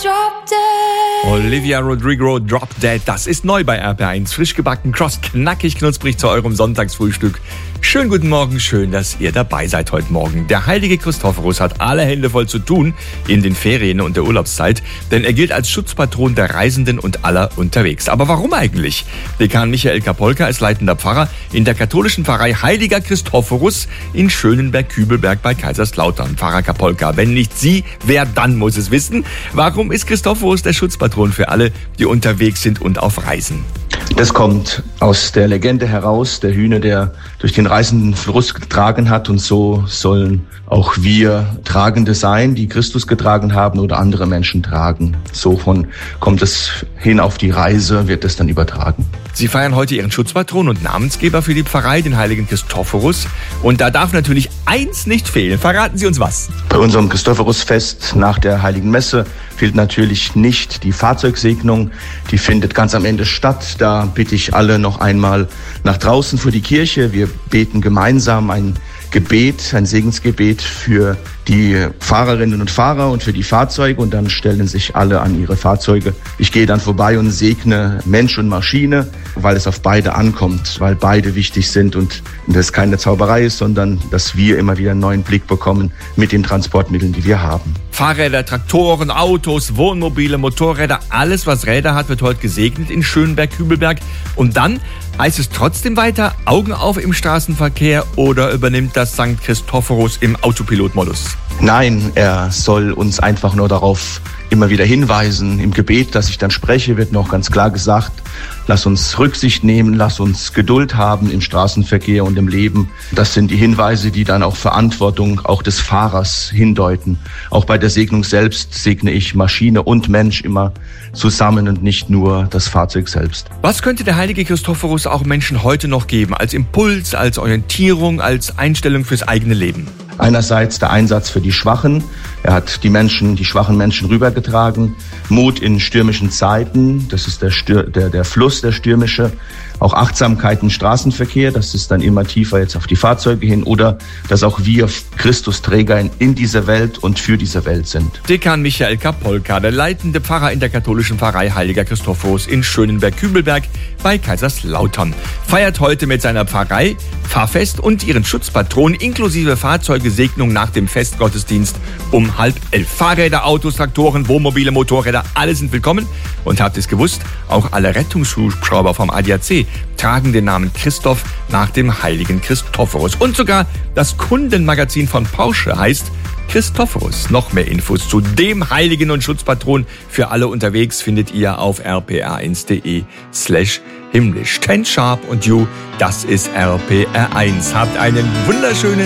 Drop Dead. Olivia Rodrigo, Drop Dead, das ist neu bei RPR1. Frisch gebacken, kross, knackig, knusprig zu eurem Sonntagsfrühstück. Schönen guten Morgen, schön, dass ihr dabei seid heute Morgen. Der heilige Christophorus hat alle Hände voll zu tun in den Ferien und der Urlaubszeit, denn er gilt als Schutzpatron der Reisenden und aller unterwegs. Aber warum eigentlich? Dekan Michael Kapolka ist leitender Pfarrer in der katholischen Pfarrei Heiliger Christophorus in Schönenberg-Kübelberg bei Kaiserslautern. Pfarrer Kapolka, wenn nicht Sie, wer dann muss es wissen? Warum ist Christophorus der Schutzpatron für alle, die unterwegs sind und auf Reisen? Das kommt aus der Legende heraus, der Hühner, der durch den reißenden Fluss getragen hat, und so sollen auch wir Tragende sein, die Christus getragen haben oder andere Menschen tragen. So kommt es hin auf die Reise, wird es dann übertragen. Sie feiern heute Ihren Schutzpatron und Namensgeber für die Pfarrei, den heiligen Christophorus. Und da darf natürlich eins nicht fehlen. Verraten Sie uns was. Bei unserem Christophorusfest nach der Heiligen Messe fehlt natürlich nicht die Fahrzeugsegnung. Die findet ganz am Ende statt. Da bitte ich alle noch einmal nach draußen vor die Kirche. Wir beten gemeinsam ein Gebet, ein Segensgebet für die Fahrerinnen und Fahrer und für die Fahrzeuge, und dann stellen sich alle an ihre Fahrzeuge. Ich gehe dann vorbei und segne Mensch und Maschine, weil es auf beide ankommt, weil beide wichtig sind und das keine Zauberei ist, sondern dass wir immer wieder einen neuen Blick bekommen mit den Transportmitteln, die wir haben. Fahrräder, Traktoren, Autos, Wohnmobile, Motorräder, alles was Räder hat, wird heute gesegnet in Schönenberg-Kübelberg. Und dann heißt es trotzdem weiter, Augen auf im Straßenverkehr, oder übernimmt das St. Christophorus im Autopilotmodus? Nein, er soll uns einfach nur darauf immer wieder hinweisen. Im Gebet, das ich dann spreche, wird noch ganz klar gesagt, lass uns Rücksicht nehmen, lass uns Geduld haben im Straßenverkehr und im Leben. Das sind die Hinweise, die dann auch Verantwortung auch des Fahrers hindeuten. Auch bei der Segnung selbst segne ich Maschine und Mensch immer zusammen und nicht nur das Fahrzeug selbst. Was könnte der heilige Christophorus auch Menschen heute noch geben, als Impuls, als Orientierung, als Einstellung fürs eigene Leben? Einerseits der Einsatz für die Schwachen. Er hat die schwachen Menschen rübergetragen. Mut in stürmischen Zeiten, das ist der Fluss, der stürmische. Auch Achtsamkeit im Straßenverkehr, das ist dann immer tiefer jetzt auf die Fahrzeuge hin. Oder dass auch wir Christusträger in dieser Welt und für diese Welt sind. Dekan Michael Kapolka, der leitende Pfarrer in der katholischen Pfarrei Heiliger Christophorus in Schönenberg-Kübelberg bei Kaiserslautern, feiert heute mit seiner Pfarrei Pfarrfest und ihren Schutzpatron inklusive Fahrzeugsegnung nach dem Festgottesdienst um 10:30. Fahrräder, Autos, Traktoren, Wohnmobile, Motorräder, alle sind willkommen. Und habt ihr es gewusst, auch alle Rettungshubschrauber vom ADAC tragen den Namen Christoph nach dem heiligen Christophorus. Und sogar das Kundenmagazin von Porsche heißt Christophorus. Noch mehr Infos zu dem Heiligen und Schutzpatron für alle unterwegs findet ihr auf rpr1.de/himmlisch. 10 Sharp und You, das ist RPR1. Habt einen wunderschönen